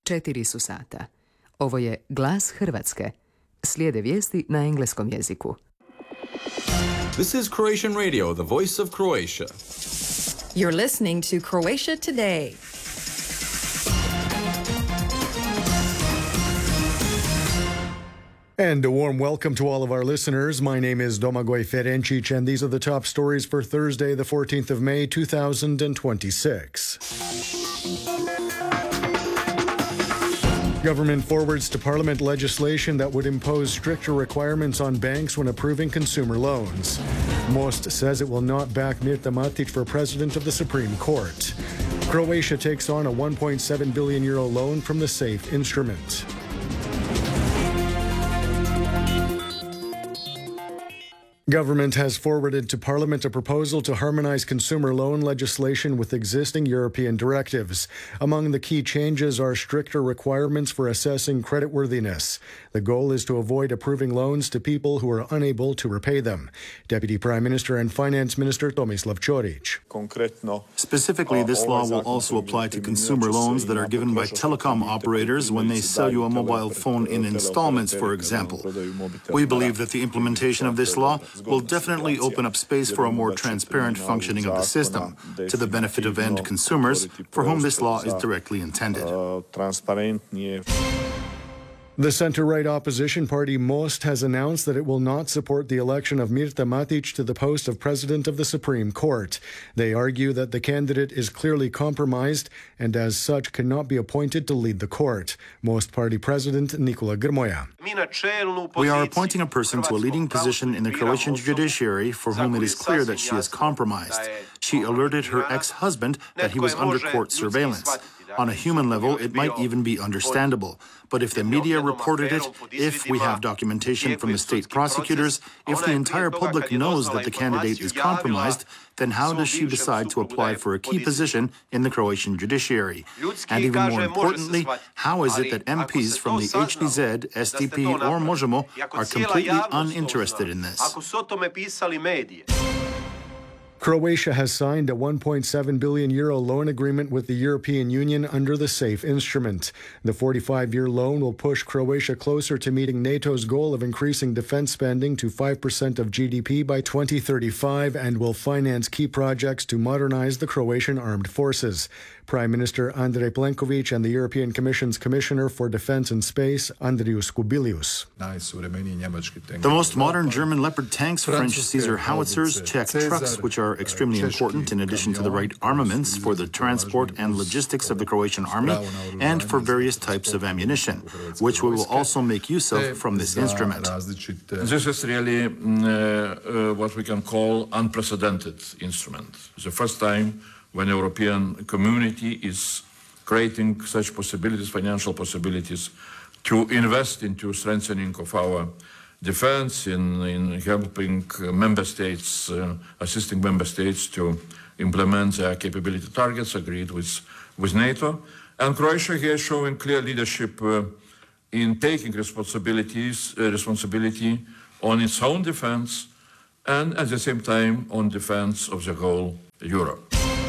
4 su sata. Ovo je Glas Hrvatske. Slijede vijesti na engleskom jeziku. This is Croatian Radio, the voice of Croatia. You're listening to Croatia Today. And a warm welcome to all of our listeners. My name is Domagoj Ferencic, and these are the top stories for Thursday, the 14th of May, 2026. Government forwards to Parliament legislation that would impose stricter requirements on banks when approving consumer loans. Most says it will not back Mirta Matić for president of the Supreme Court. Croatia takes on a €1.7 billion loan from the SAFE instrument. Government has forwarded to Parliament a proposal to harmonize consumer loan legislation with existing European directives. Among the key changes are stricter requirements for assessing creditworthiness. The goal is to avoid approving loans to people who are unable to repay them. Deputy Prime Minister and Finance Minister Tomislav Ćorić. Specifically, this law will also apply to consumer loans that are given by telecom operators when they sell you a mobile phone in installments, for example. We believe that the implementation of this law will definitely open up space for a more transparent functioning of the system, to the benefit of end consumers, for whom this law is directly intended. The center-right opposition party Most has announced that it will not support the election of Mirta Matić to the post of President of the Supreme Court. They argue that the candidate is clearly compromised and as such cannot be appointed to lead the court. Most party president Nikola Grmoja. We are appointing a person to a leading position in the Croatian judiciary for whom it is clear that she is compromised. She alerted her ex-husband that he was under court surveillance. On a human level, it might even be understandable. But if the media reported it, if we have documentation from the state prosecutors, if the entire public knows that the candidate is compromised, then how does she decide to apply for a key position in the Croatian judiciary? And even more importantly, how is it that MPs from the HDZ, SDP or Možemo are completely uninterested in this? Croatia has signed a €1.7 billion loan agreement with the European Union under the SAFE instrument. The 45-year loan will push Croatia closer to meeting NATO's goal of increasing defense spending to 5% of GDP by 2035 and will finance key projects to modernize the Croatian armed forces. Prime Minister Andrej Plenković and the European Commission's Commissioner for Defense and Space, Andrius Kubilius. The most modern German Leopard tanks, French Caesar howitzers, Czech trucks, which are extremely important in addition to the right armaments for the transport and logistics of the Croatian army and for various types of ammunition, which we will also make use of from this instrument. This is really what we can call unprecedented instrument. It's the first time when the European community is creating such possibilities, financial possibilities, to invest into strengthening of our defense, in helping member states, assisting member states to implement their capability targets agreed with NATO. And Croatia here is showing clear leadership in taking responsibility on its own defense and at the same time on defense of the whole Europe.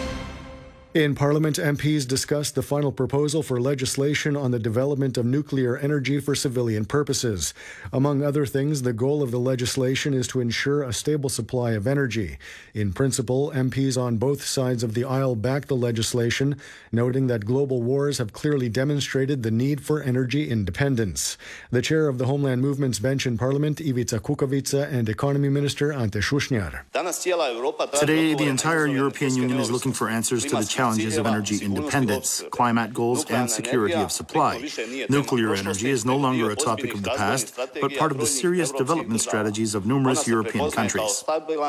In Parliament, MPs discussed the final proposal for legislation on the development of nuclear energy for civilian purposes. Among other things, the goal of the legislation is to ensure a stable supply of energy. In principle, MPs on both sides of the aisle back the legislation, noting that global wars have clearly demonstrated the need for energy independence. The chair of the Homeland Movement's bench in Parliament, Ivica Kukavica, and Economy Minister Ante Šušnjar. Today, the entire European Union is looking for answers to the challenges of energy independence, climate goals, and security of supply. Nuclear energy is no longer a topic of the past, but part of the serious development strategies of numerous European countries.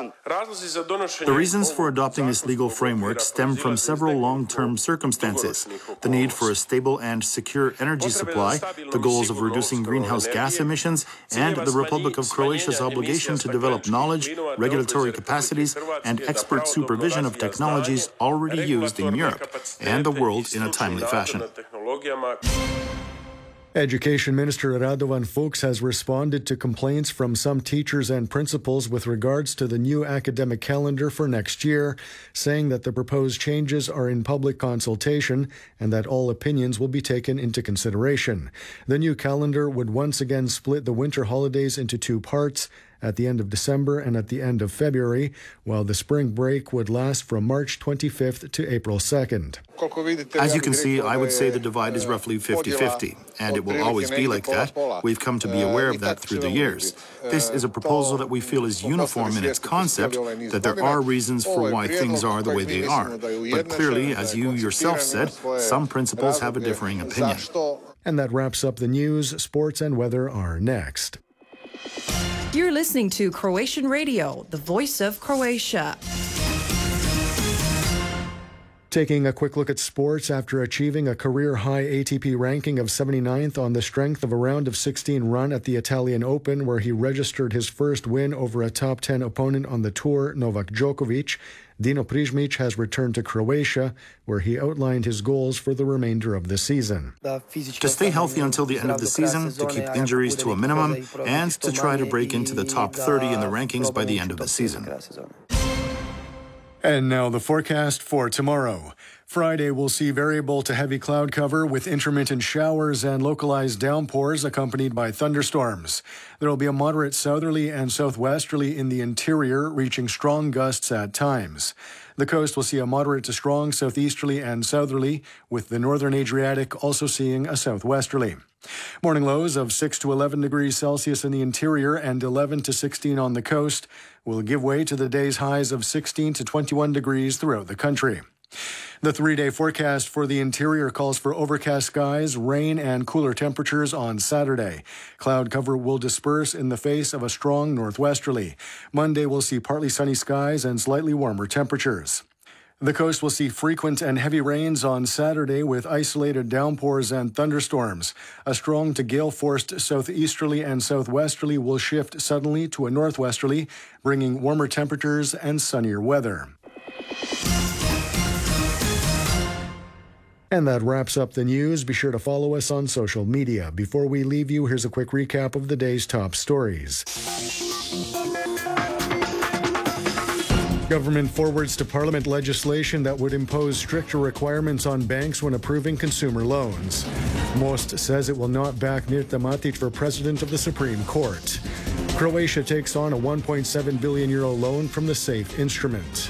The reasons for adopting this legal framework stem from several long-term circumstances: the need for a stable and secure energy supply, the goals of reducing greenhouse gas emissions, and the Republic of Croatia's obligation to develop knowledge, regulatory capacities, and expert supervision of technologies already used in Europe and the world in a timely fashion. Education Minister Radovan Fuchs has responded to complaints from some teachers and principals with regards to the new academic calendar for next year, saying that the proposed changes are in public consultation and that all opinions will be taken into consideration. The new calendar would once again split the winter holidays into two parts, at the end of December and at the end of February, while the spring break would last from March 25th to April 2nd. As you can see, I would say the divide is roughly 50-50, and it will always be like that. We've come to be aware of that through the years. This is a proposal that we feel is uniform in its concept, that there are reasons for why things are the way they are. But clearly, as you yourself said, some principals have a differing opinion. And that wraps up the news. Sports and weather are next. You're listening to Croatian Radio, the voice of Croatia. Taking a quick look at sports, after achieving a career-high ATP ranking of 79th on the strength of a round of 16 run at the Italian Open, where he registered his first win over a top 10 opponent on the tour, Novak Djokovic, Dino Prizmic has returned to Croatia, where he outlined his goals for the remainder of the season. To stay healthy until the end of the season, to keep injuries to a minimum, and to try to break into the top 30 in the rankings by the end of the season. And now the forecast for tomorrow. Friday will see variable to heavy cloud cover with intermittent showers and localized downpours accompanied by thunderstorms. There will be a moderate southerly and southwesterly in the interior, reaching strong gusts at times. The coast will see a moderate to strong southeasterly and southerly, with the northern Adriatic also seeing a southwesterly. Morning lows of 6 to 11 degrees Celsius in the interior and 11 to 16 on the coast will give way to the day's highs of 16 to 21 degrees throughout the country. The 3-day forecast for the interior calls for overcast skies, rain, and cooler temperatures on Saturday. Cloud cover will disperse in the face of a strong northwesterly. Monday will see partly sunny skies and slightly warmer temperatures. The coast will see frequent and heavy rains on Saturday with isolated downpours and thunderstorms. A strong to gale-forced southeasterly and southwesterly will shift suddenly to a northwesterly, bringing warmer temperatures and sunnier weather. And that wraps up the news. Be sure to follow us on social media. Before we leave you, here's a quick recap of the day's top stories. Government forwards to Parliament legislation that would impose stricter requirements on banks when approving consumer loans. Most says it will not back Mirta Matić for President of the Supreme Court. Croatia takes on a €1.7 billion loan from the SAFE instrument.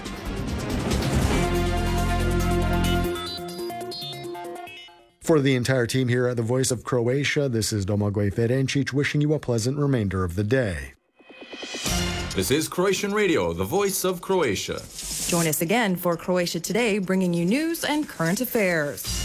For the entire team here at the Voice of Croatia, this is Domagoj Ferencic wishing you a pleasant remainder of the day. This is Croatian Radio, the voice of Croatia. Join us again for Croatia Today, bringing you news and current affairs.